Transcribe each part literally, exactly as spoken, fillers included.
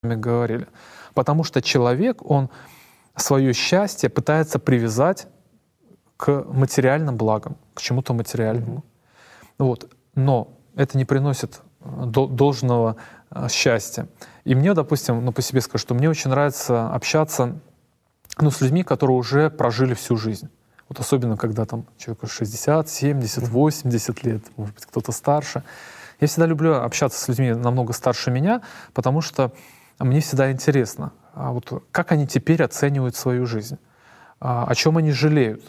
говорили. Потому что человек, он свое счастье пытается привязать к материальным благам, к чему-то материальному. Mm-hmm. Вот. Но это не приносит должного счастья. И мне, допустим, ну, по себе скажу, что мне очень нравится общаться ну, с людьми, которые уже прожили всю жизнь. Вот особенно, когда там человеку шестьдесят, семьдесят, восемьдесят лет, может быть, кто-то старше. Я всегда люблю общаться с людьми намного старше меня, потому что мне всегда интересно, а вот как они теперь оценивают свою жизнь, а, о чем они жалеют.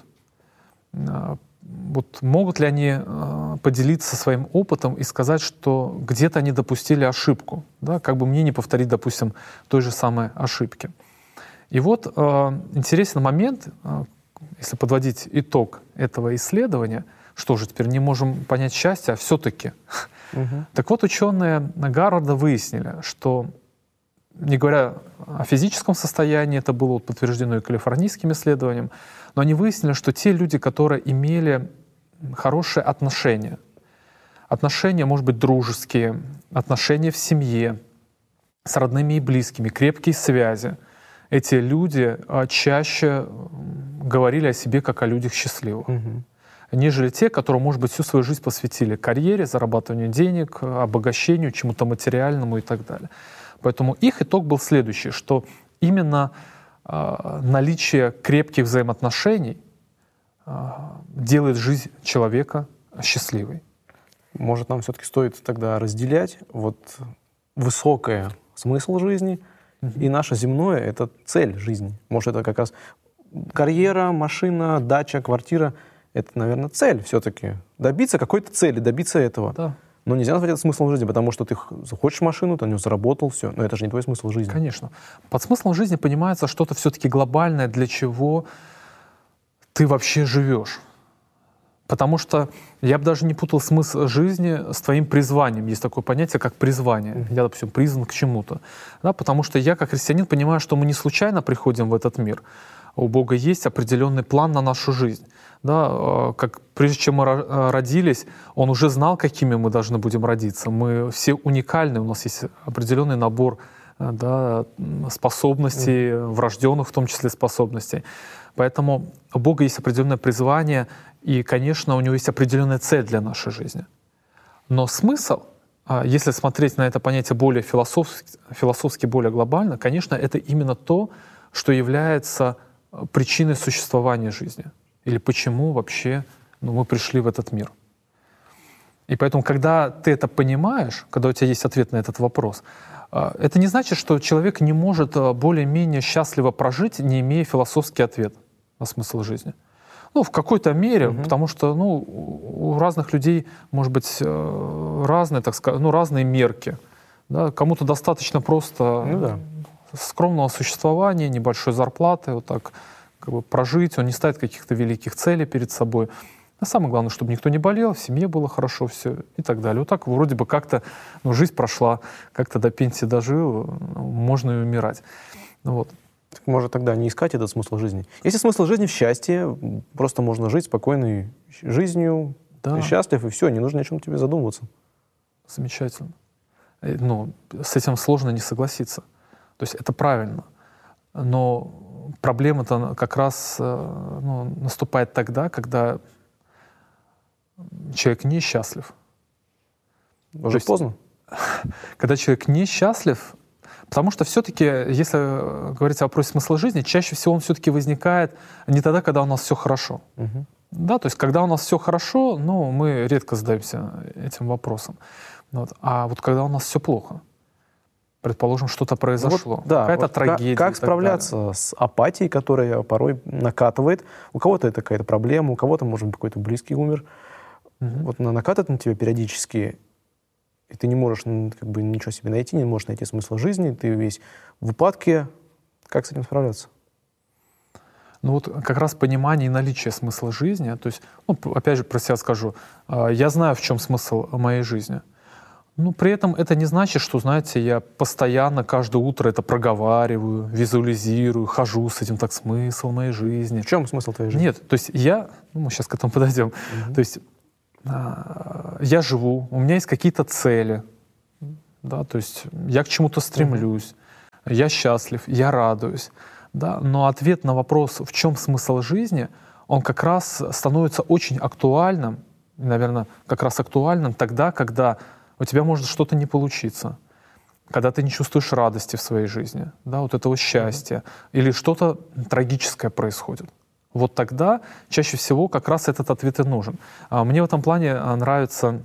А, вот могут ли они а, поделиться своим опытом и сказать, что где-то они допустили ошибку, да, как бы мне не повторить, допустим, той же самой ошибки. И вот а, интересный момент, а, если подводить итог этого исследования, что же теперь не можем понять счастье, а все-таки. Угу. Так вот, ученые Гарварда выяснили, что, не говоря о физическом состоянии, это было подтверждено и калифорнийским исследованием, но они выяснили, что те люди, которые имели хорошие отношения, отношения, может быть, дружеские, отношения в семье, с родными и близкими, крепкие связи, эти люди чаще говорили о себе как о людях счастливых, угу. нежели те, которые, может быть, всю свою жизнь посвятили карьере, зарабатыванию денег, обогащению, чему-то материальному и так далее. Поэтому их итог был следующий, что именно э, наличие крепких взаимоотношений э, делает жизнь человека счастливой. Может, нам все-таки стоит тогда разделять вот высокое смысл жизни mm-hmm. и наше земное — это цель жизни. Может, это как раз карьера, машина, дача, квартира — это, наверное, цель все-таки. Добиться какой-то цели, добиться этого. Да. Но нельзя назвать это смыслом жизни, потому что ты хочешь машину, ты на нее заработал, все. Но это же не твой смысл жизни. Конечно. Под смыслом жизни понимается что-то все-таки глобальное, для чего ты вообще живешь. Потому что я бы даже не путал смысл жизни с твоим призванием. Есть такое понятие, как призвание. Mm-hmm. Я, допустим, призван к чему-то. Да, потому что я, как христианин, понимаю, что мы не случайно приходим в этот мир. У Бога есть определенный план на нашу жизнь. Да, как прежде чем мы родились, Он уже знал, какими мы должны будем родиться. Мы все уникальны, у нас есть определенный набор, да, способностей, mm. врожденных в том числе способностей. Поэтому у Бога есть определенное призвание, и, конечно, у Него есть определенная цель для нашей жизни. Но смысл, если смотреть на это понятие более философски, философски более глобально, конечно, это именно то, что является причиной существования жизни. Или почему вообще ну, мы пришли в этот мир. И поэтому, когда ты это понимаешь, когда у тебя есть ответ на этот вопрос, это не значит, что человек не может более-менее счастливо прожить, не имея философский ответ на смысл жизни. Ну, в какой-то мере, mm-hmm. потому что ну, у разных людей, может быть, разные, так сказать, ну, разные мерки. Да? Кому-то достаточно просто ну, да. скромного существования, небольшой зарплаты, вот так как бы прожить, он не ставит каких-то великих целей перед собой. А самое главное, чтобы никто не болел, в семье было хорошо все и так далее. Вот так вроде бы как-то ну, жизнь прошла, как-то до пенсии дожил, можно и умирать. Вот. Так может тогда не искать этот смысл жизни? Если смысл жизни в счастье, просто можно жить спокойной жизнью, да. Ты счастлив, и все, не нужно ни о чем тебе задумываться. Замечательно. Ну, с этим сложно не согласиться. То есть это правильно. Но проблема-то как раз ну, наступает тогда, когда человек несчастлив. Уже есть, поздно? Когда человек несчастлив, потому что все-таки, если говорить о вопросе смысла жизни, чаще всего он все-таки возникает не тогда, когда у нас все хорошо. Угу. Да, то есть когда у нас все хорошо, ну, мы редко задаемся этим вопросом. Вот. А вот когда у нас все плохо, предположим, что-то произошло, вот, да, какая-то вот трагедия. Как, как справляться далее. С апатией, которая порой накатывает? У кого-то это какая-то проблема, у кого-то, может быть, какой-то близкий умер. Угу. Вот она накатывает на тебя периодически, и ты не можешь как бы, ничего себе найти, не можешь найти смысл жизни, ты весь в упадке. Как с этим справляться? Ну вот как раз понимание и наличие смысла жизни. То есть, ну, опять же, про себя скажу. Я знаю, в чем смысл моей жизни. Но при этом это не значит, что, знаете, я постоянно каждое утро это проговариваю, визуализирую, хожу с этим, так, смысл моей жизни. В чем смысл твоей жизни? Нет, то есть я, ну, мы сейчас к этому подойдем, угу. то есть а, я живу, у меня есть какие-то цели, да, то есть я к чему-то стремлюсь, я счастлив, я радуюсь. Да? Но ответ на вопрос, в чем смысл жизни, он как раз становится очень актуальным, наверное, как раз актуальным тогда, когда у тебя может что-то не получиться, когда ты не чувствуешь радости в своей жизни, да, вот этого счастья, mm-hmm. или что-то трагическое происходит. Вот тогда чаще всего как раз этот ответ и нужен. Мне в этом плане нравится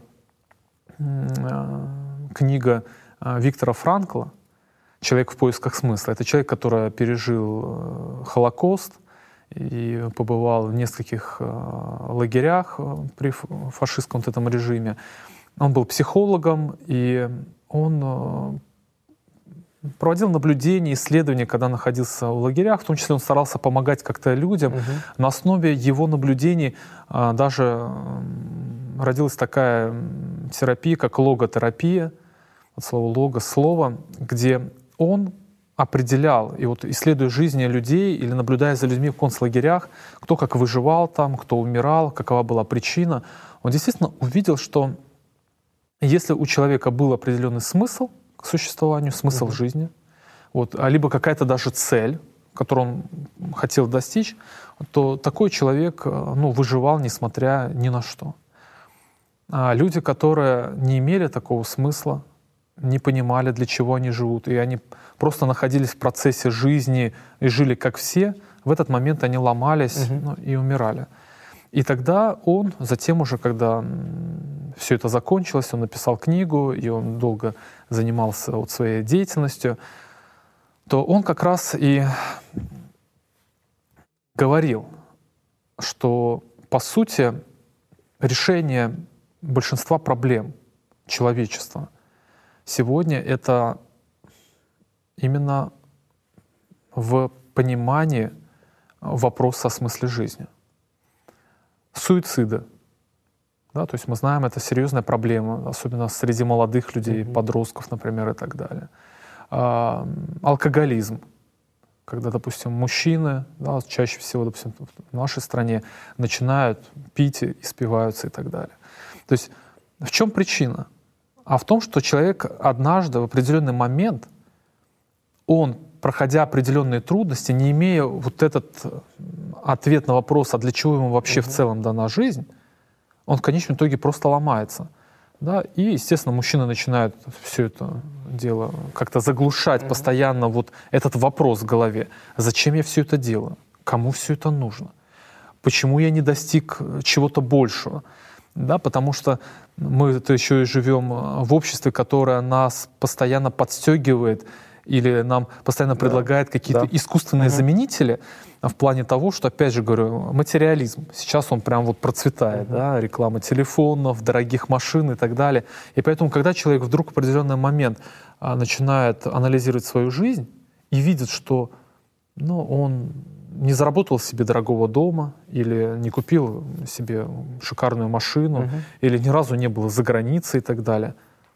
книга Виктора Франкла «Человек в поисках смысла». Это человек, который пережил Холокост и побывал в нескольких лагерях при фашистском вот этом режиме. Он был психологом, и он проводил наблюдения, исследования, когда находился в лагерях. В том числе он старался помогать как-то людям. Угу. На основе его наблюдений а, даже родилась такая терапия, как логотерапия. От слова «лого» — слово, где он определял, и вот исследуя жизни людей или наблюдая за людьми в концлагерях, кто как выживал там, кто умирал, какова была причина, он действительно увидел, что если у человека был определенный смысл к существованию, смысл uh-huh. жизни, вот, а либо какая-то даже цель, которую он хотел достичь, то такой человек ну, выживал, несмотря ни на что. А люди, которые не имели такого смысла, не понимали, для чего они живут, и они просто находились в процессе жизни и жили как все, в этот момент они ломались uh-huh. ну, и умирали. И тогда он, затем уже, когда все это закончилось, он написал книгу, и он долго занимался вот своей деятельностью, то он как раз и говорил, что, по сути, решение большинства проблем человечества сегодня это именно в понимании вопроса о смысле жизни. Суициды. Да, то есть мы знаем, это серьезная проблема, особенно среди молодых людей, mm-hmm. подростков, например, и так далее. А, алкоголизм. Когда, допустим, мужчины, да, чаще всего, допустим, в нашей стране начинают пить и спиваются и так далее. То есть в чем причина? А в том, что человек однажды, в определенный момент, он, проходя определенные трудности, не имея вот этот ответ на вопрос, а для чего ему вообще mm-hmm. в целом дана жизнь, он в конечном итоге просто ломается. Да? И, естественно, мужчины начинают все это дело как-то заглушать mm-hmm. постоянно вот этот вопрос в голове. Зачем я все это делаю? Кому все это нужно? Почему я не достиг чего-то большего? Да, потому что мы -то еще и живем в обществе, которое нас постоянно подстегивает или нам постоянно да, предлагает какие-то да. искусственные угу. заменители в плане того, что, опять же говорю, материализм. Сейчас он прям вот процветает, угу. да, реклама телефонов, дорогих машин и так далее. И поэтому, когда человек вдруг в определенный момент а, начинает анализировать свою жизнь и видит, что ну, он не заработал себе дорогого дома или не купил себе шикарную машину угу. или ни разу не был за границей и так далее,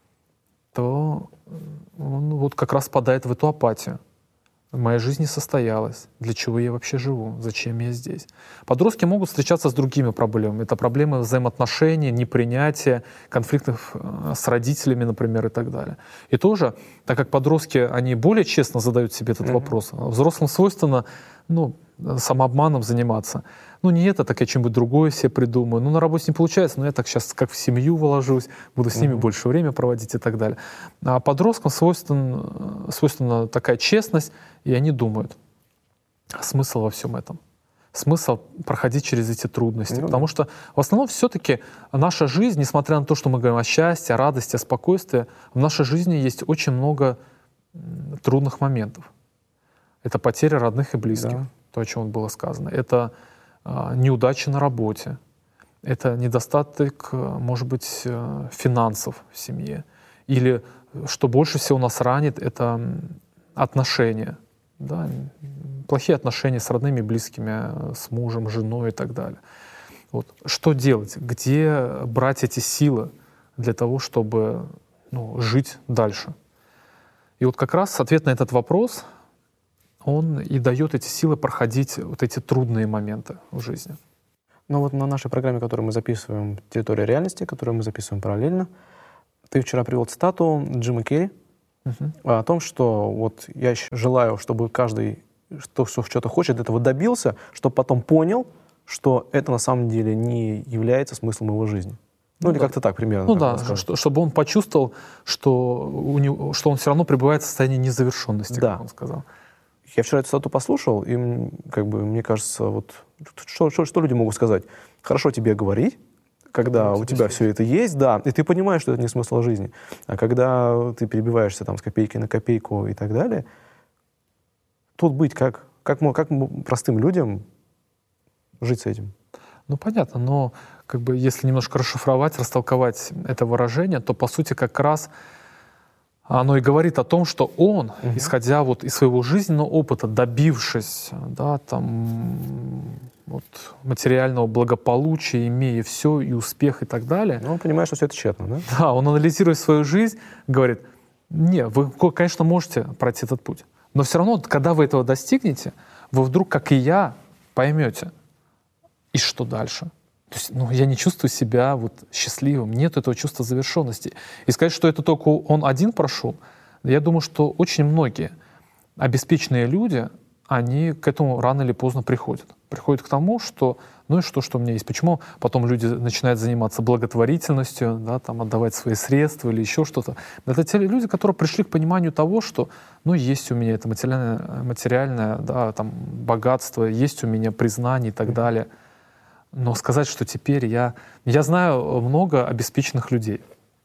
то он вот как раз впадает в эту апатию. Моя жизнь не состоялась. Для чего я вообще живу? Зачем я здесь? Подростки могут встречаться с другими проблемами. Это проблемы взаимоотношений, непринятия, конфликтов с родителями, например, и так далее. И тоже, так как подростки, они более честно задают себе этот mm-hmm. вопрос, взрослым свойственно ну, самообманом заниматься. Ну, не это, так я что-нибудь другое себе придумаю. Ну, на работе не получается, но я так сейчас как в семью вложусь, буду с ними mm-hmm. больше время проводить и так далее. А подросткам свойственна, свойственна такая честность, и они думают, смысл во всем этом. Смысл проходить через эти трудности. Mm-hmm. Потому что в основном все-таки наша жизнь, несмотря на то, что мы говорим о счастье, о радости, о спокойствии, в нашей жизни есть очень много трудных моментов. Это потеря родных и близких, да. то, о чем было сказано. Это а, неудачи на работе. Это недостаток, может быть, финансов в семье. Или, что больше всего нас ранит, это отношения. Да? Плохие отношения с родными, близкими, с мужем, женой и так далее. Вот. Что делать? Где брать эти силы для того, чтобы ну, жить дальше? И вот как раз ответ на этот вопрос он и дает эти силы проходить вот эти трудные моменты в жизни. Ну вот на нашей программе, которую мы записываем «Территория реальности», которую мы записываем параллельно, ты вчера привел цитату Джима Керри, Угу. о том, что вот я желаю, чтобы каждый, кто что-то хочет, этого добился, чтобы потом понял, что это на самом деле не является смыслом его жизни. Ну, ну или да. как-то так примерно. Ну да, что, чтобы он почувствовал, что, у него, что он все равно пребывает в состоянии незавершенности, да. как он сказал. Я вчера эту статью послушал, и как бы, мне кажется, вот, что, что, что люди могут сказать? Хорошо тебе говорить, когда у тебя все это есть, да, и ты понимаешь, что это не смысл жизни. А когда ты перебиваешься там с копейки на копейку и так далее, тут быть как, как, как простым людям жить с этим? Ну, понятно, но как бы если немножко расшифровать, растолковать это выражение, то, по сути, как раз оно и говорит о том, что он, угу. исходя вот из своего жизненного опыта, добившись, да, там, вот, материального благополучия, имея все, и успех, и так далее. Ну, он понимает, что все это тщетно, да? Да, он, анализируя свою жизнь, говорит, не, вы, конечно, можете пройти этот путь, но все равно, когда вы этого достигнете, вы вдруг, как и я, поймете, и что дальше. То есть, ну, я не чувствую себя вот счастливым, нет этого чувства завершенности. И сказать, что это только он один прошел, я думаю, что очень многие обеспеченные люди, они к этому рано или поздно приходят. Приходят к тому, что ну и что, что у меня есть. Почему потом люди начинают заниматься благотворительностью, да, там, отдавать свои средства или еще что-то. Это те люди, которые пришли к пониманию того, что ну, есть у меня это материальное, материальное да, там, богатство, есть у меня признание и так далее. Но сказать, что теперь я... Я знаю много обеспеченных людей.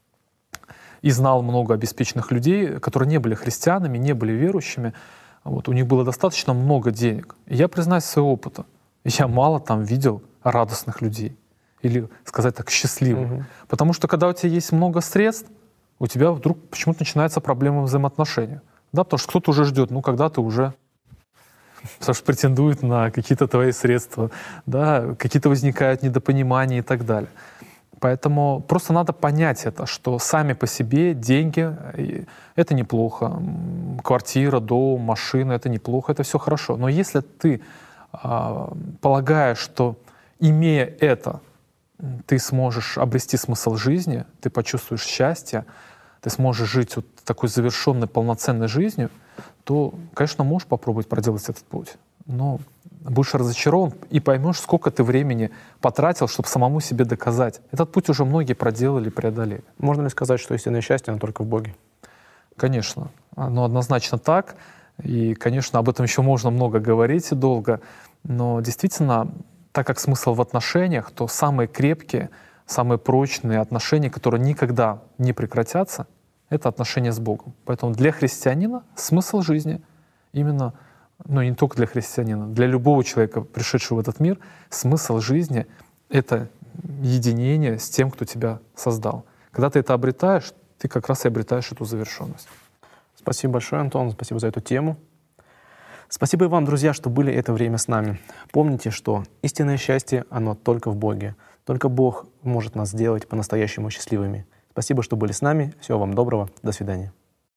И знал много обеспеченных людей, которые не были христианами, не были верующими. Вот, у них было достаточно много денег. И я признаюсь своего опыта. Я мало там видел радостных людей. Или, сказать так, счастливых. Угу. Потому что когда у тебя есть много средств, у тебя вдруг почему-то начинается проблема взаимоотношений. Да, потому что кто-то уже ждет, ну когда ты уже... Потому что претендует на какие-то твои средства, да, какие-то возникают недопонимания и так далее. Поэтому просто надо понять это, что сами по себе деньги — это неплохо, квартира, дом, машина — это неплохо, это все хорошо. Но если ты э, полагаешь, что, имея это, ты сможешь обрести смысл жизни, ты почувствуешь счастье, ты сможешь жить вот такой завершенной, полноценной жизнью, то, конечно, можешь попробовать проделать этот путь. Но будешь разочарован и поймешь, сколько ты времени потратил, чтобы самому себе доказать. Этот путь уже многие проделали, преодолели. Можно ли сказать, что истинное счастье, оно только в Боге? Конечно. Оно однозначно так. И, конечно, об этом еще можно много говорить и долго. Но действительно, так как смысл в отношениях, то самые крепкие, самые прочные отношения, которые никогда не прекратятся, это отношения с Богом. Поэтому для христианина смысл жизни именно, ну не только для христианина, для любого человека, пришедшего в этот мир, смысл жизни — это единение с тем, кто тебя создал. Когда ты это обретаешь, ты как раз и обретаешь эту завершенность. Спасибо большое, Антон, спасибо за эту тему. Спасибо и вам, друзья, что были это время с нами. Помните, что истинное счастье, оно только в Боге. Только Бог может нас сделать по-настоящему счастливыми. Спасибо, что были с нами. Всего вам доброго. До свидания.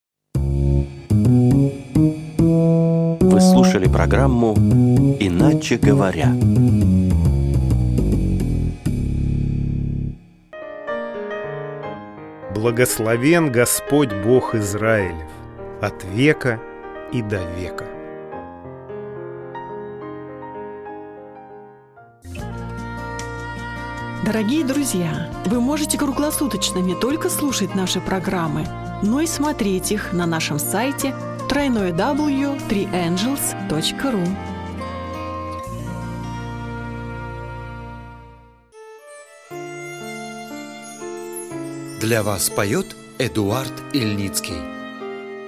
Вы слушали программу «Иначе говоря». Благословен Господь Бог Израилев от века и до века. Дорогие друзья, вы можете круглосуточно не только слушать наши программы, но и смотреть их на нашем сайте дабл ю дабл ю дабл ю точка три энджелс точка ру. Для вас поет Эдуард Ильницкий.